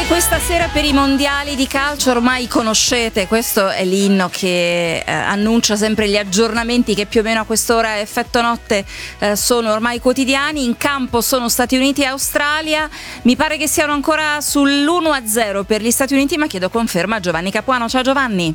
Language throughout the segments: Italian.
Questa sera per i mondiali di calcio ormai conoscete, questo è l'inno che annuncia sempre gli aggiornamenti che più o meno a quest'ora effetto notte sono ormai quotidiani. In campo sono Stati Uniti e Australia, mi pare che siano ancora sull'1-0 per gli Stati Uniti, ma chiedo conferma a Giovanni Capuano. Ciao Giovanni.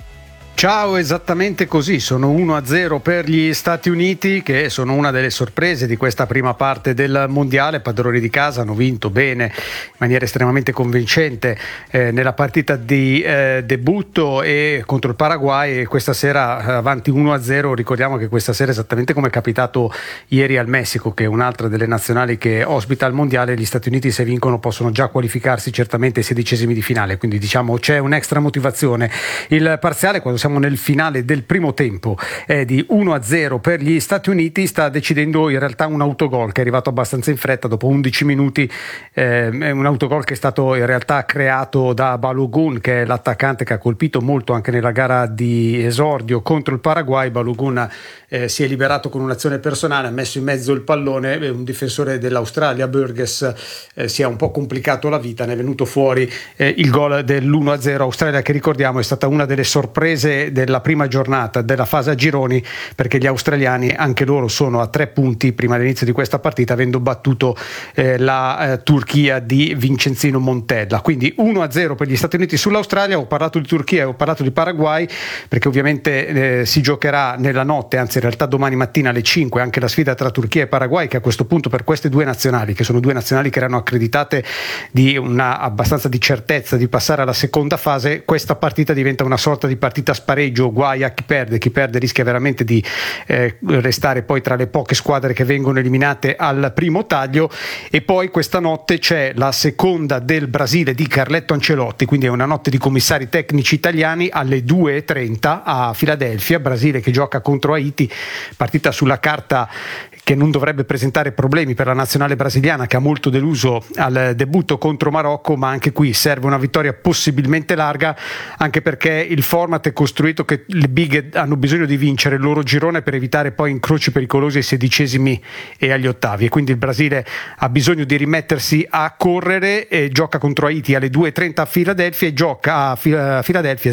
Ciao, esattamente così, sono 1-0 per gli Stati Uniti, che sono una delle sorprese di questa prima parte del mondiale. Padroni di casa, hanno vinto bene, in maniera estremamente convincente nella partita di debutto e contro il Paraguay, e questa sera avanti 1-0. Ricordiamo che questa sera, esattamente come è capitato ieri al Messico, che è un'altra delle nazionali che ospita il mondiale, gli Stati Uniti, se vincono, possono già qualificarsi certamente ai 16esimi di finale, quindi diciamo c'è un'extra motivazione. Il parziale, quando siamo nel finale del primo tempo, è di 1-0 per gli Stati Uniti. Sta decidendo in realtà un autogol che è arrivato abbastanza in fretta dopo 11 minuti, un autogol che è stato in realtà creato da Balogun, che è l'attaccante che ha colpito molto anche nella gara di esordio contro il Paraguay. Balogun si è liberato con un'azione personale, ha messo in mezzo il pallone, un difensore dell'Australia, Burgess, si è un po' complicato la vita, ne è venuto fuori il gol dell'1-0. Australia, che ricordiamo è stata una delle sorprese della prima giornata della fase a gironi, perché gli australiani anche loro sono a 3 punti prima dell'inizio di questa partita, avendo battuto la Turchia di Vincenzino Montella. Quindi 1-0 per gli Stati Uniti sull'Australia. Ho parlato di Turchia e ho parlato di Paraguay perché ovviamente si giocherà nella notte, anzi in realtà domani mattina alle 5, anche la sfida tra Turchia e Paraguay, che a questo punto per queste due nazionali, che sono due nazionali che erano accreditate di una abbastanza di certezza di passare alla seconda fase, questa partita diventa una sorta di partita spareggio, guai a chi perde rischia veramente di restare poi tra le poche squadre che vengono eliminate al primo taglio. E poi questa notte c'è la seconda del Brasile di Carletto Ancelotti, quindi è una notte di commissari tecnici italiani alle 2:30 a Filadelfia. Brasile che gioca contro Haiti, partita sulla carta che non dovrebbe presentare problemi per la nazionale brasiliana, che ha molto deluso al debutto contro Marocco, ma anche qui serve una vittoria possibilmente larga, anche perché il format è costruito che le big hanno bisogno di vincere il loro girone per evitare poi incroci pericolosi ai 16esimi e agli ottavi, e quindi il Brasile ha bisogno di rimettersi a correre e gioca contro Haiti alle 2:30 a Filadelfia, e gioca a Filadelfia,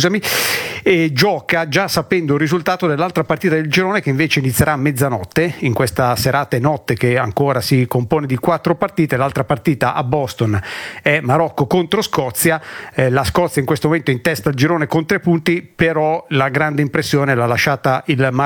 e gioca già sapendo il risultato dell'altra partita del girone, che invece inizierà a mezzanotte in questa serata e notte che ancora si compone di 4 partite. L'altra partita a Boston è Marocco contro Scozia. La Scozia in questo momento è in testa al girone con 3 punti, però la grande impressione l'ha lasciata il